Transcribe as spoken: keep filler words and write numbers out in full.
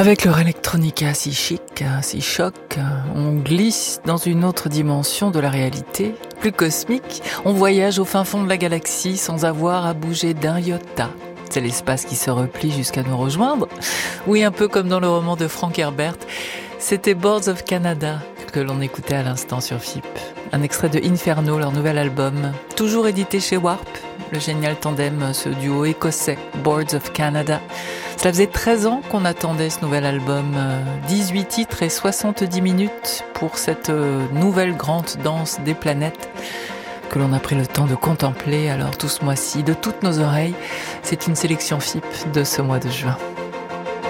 Avec leur electronica si chic, si choc, on glisse dans une autre dimension de la réalité, plus cosmique. On voyage au fin fond de la galaxie sans avoir à bouger d'un iota. C'est l'espace qui se replie jusqu'à nous rejoindre. Oui, un peu comme dans le roman de Frank Herbert. C'était Birds of Canada que l'on écoutait à l'instant sur F I P. Un extrait de Inferno, leur nouvel album, toujours édité chez Warp. Le génial tandem, ce duo écossais, Birds of Canada. Cela faisait treize ans qu'on attendait ce nouvel album, dix-huit titres et soixante-dix minutes pour cette nouvelle grande danse des planètes que l'on a pris le temps de contempler alors tout ce mois-ci, de toutes nos oreilles. C'est une sélection F I P de ce mois de juin.